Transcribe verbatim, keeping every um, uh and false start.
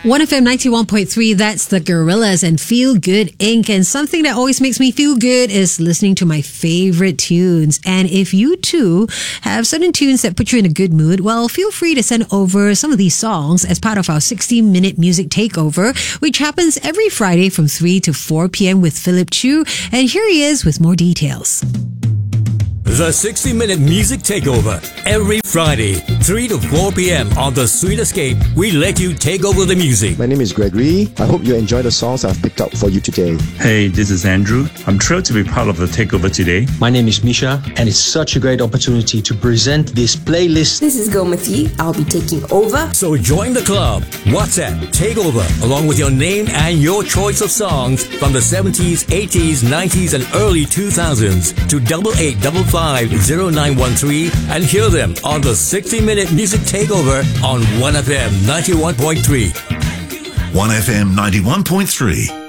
one F M ninety-one point three, that's the Gorillas and Feel Good Incorporated. And something that always makes me feel good is listening to my favorite tunes. And if you too have certain tunes that put you in a good mood, well, feel free to send over some of these songs as part of our sixty minute music takeover, which happens every Friday from three to four p.m. with Philip Chu. And here he is with more details. The sixty minute Music Takeover. Every Friday, three to four p.m. on The Sweet Escape, we let you take over the music. My name is Gregory. I hope you enjoy the songs I've picked out for you today. Hey, this is Andrew. I'm thrilled to be part of the takeover today. My name is Misha, and it's such a great opportunity to present this playlist. This is Gomati. I'll be taking over. So join the club. WhatsApp Takeover, along with your name and your choice of songs from the seventies, eighties, nineties, and early two thousands to double eight double five zero nine one three and hear them on the sixty minute Music Takeover on one F M ninety-one point three. one F M ninety-one point three.